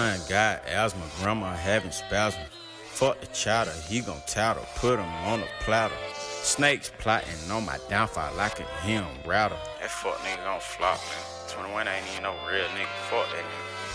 son got asthma, grandma having spasms. Fuck the chatter, he gon' tattle, put him on a platter. Snakes plotting on my downfall like a him rattle. That fuck nigga gon' flop, man. 21 ain't even no real nigga, fuck that nigga.